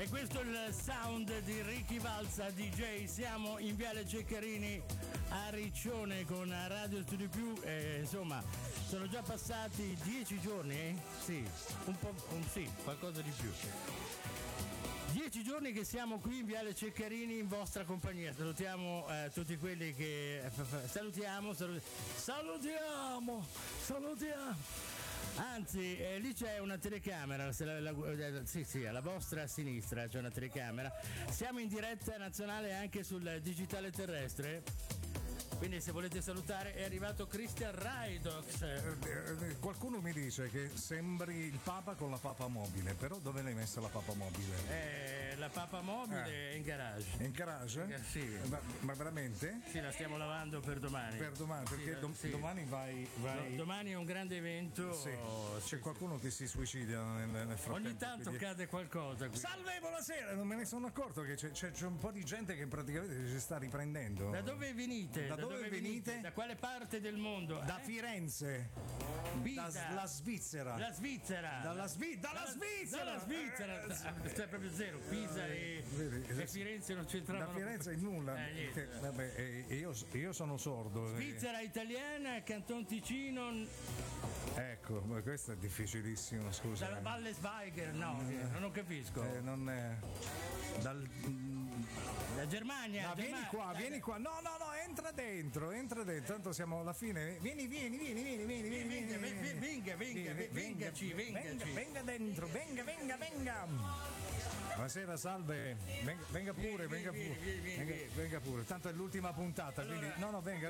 E questo è il sound di Ricky Valsa DJ. Siamo in Viale Ceccarini a Riccione con Radio Studio Più. Insomma, sono già passati 10 giorni, eh? Sì, sì, qualcosa di più. 10 giorni che siamo qui in Viale Ceccarini in vostra compagnia. Salutiamo tutti quelli che salutiamo. Anzi, lì c'è una telecamera, sì, alla vostra sinistra c'è una telecamera. Siamo in diretta nazionale anche sul digitale terrestre. Quindi se volete salutare è arrivato Christian Raidox. Qualcuno mi dice che sembri il Papa con la papa mobile, però dove l'hai messa la papa mobile? La papa mobile è in garage. È in garage? Sì. Ma veramente? Sì, la stiamo lavando per domani. Per domani, perché sì. Domani vai... No, domani è un grande evento. Sì. C'è qualcuno che si suicida nel frattempo. Ogni tanto cade qualcosa qui. Salve, buonasera! Non me ne sono accorto che c'è un po' di gente che praticamente si sta riprendendo. Da dove venite? Da dove venite? Da quale parte del mondo? Da Firenze. Dalla Svizzera. La Svizzera. Dalla Svizzera. C'è proprio zero. Pisa e Firenze non c'entravano. Da Firenze è nulla. Vabbè, io sono sordo. Svizzera italiana, Canton Ticino. Ecco, ma questo è difficilissimo, scusa. Dalla Valle Schweiger, no, non capisco. Non è. La Germania. No, vieni qua. No, entra dentro. Tanto siamo alla fine. Vieni. Venga dentro, venga. Buonasera, salve. Venga pure. Tanto è l'ultima puntata, quindi. No, venga.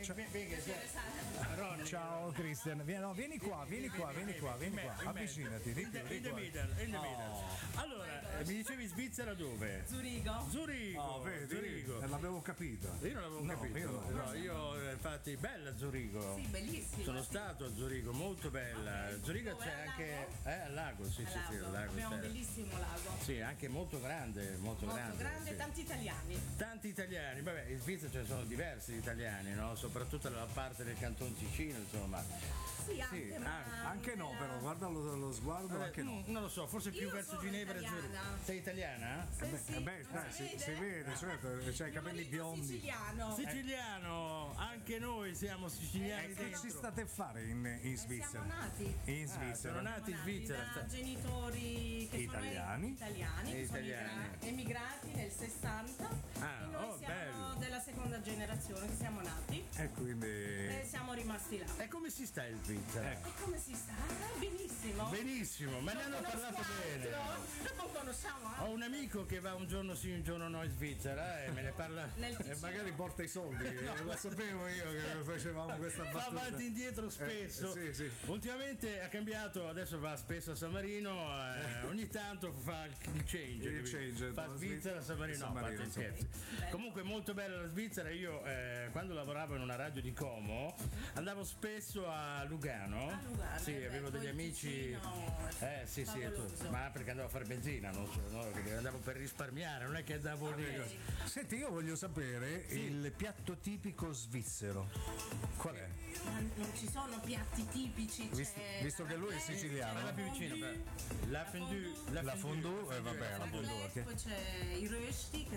Ciao Christian. Vieni qua. Avvicinati. In the middle. Allora, mi dicevi Svizzera dove? Zurigo. Vedi, Zurigo. L'avevo capito. Io non l'avevo capito. No, io infatti bella Zurigo. Sì, bellissima. Sono stato a Zurigo, molto bella. Zurigo c'è anche al lago, sì, al lago. Abbiamo un bellissimo lago. Sì, anche molto grande, sì. Tanti italiani. Vabbè, in Svizzera ce ne sono diversi italiani, no? Soprattutto nella parte del Canton Ticino, insomma. Sì, anche no, però guarda lo sguardo. Vabbè, anche no. Non lo so, forse più verso Ginevra e Zurigo. Sei italiana? Si vede, certo, c'hai i capelli biondi. Siciliano, anche noi siamo siciliani. Che ci state a fare in Svizzera? Siamo nati. In Svizzera. Sono nati in Svizzera. Da genitori che italiani. Sono emigrati nel 60. E noi siamo della seconda generazione che siamo nati. E quindi. E siamo rimasti là. E come si sta in Svizzera? E come si sta? Benissimo, ma ne hanno parlato bene. Non conosciamo. Ho un amico che va un giorno sì, un giorno no in Svizzera e me ne parla. E magari porta i soldi. Lo sapevo io che facevamo questa battuta. Va avanti e indietro spesso. Sì. Ultimamente ha cambiato, adesso va spesso a San Marino, ogni tanto fa il change. Fa Svizzera, San Marino. Comunque molto bella la Svizzera. Io quando lavoravo in una radio di Como andavo spesso a Lugano. Sì, avevo degli amici. Sì, ma perché andavo a fare benzina, non so, no? Andavo per risparmiare, non è che andavo lì. Senti, io voglio sapere il piatto tipico svizzero. Qual è? Non ci sono piatti tipici. Visto che lui è siciliano. Parla più vicino. La fondue. La fondue, vabbè, la fondue. Poi c'è i rösti che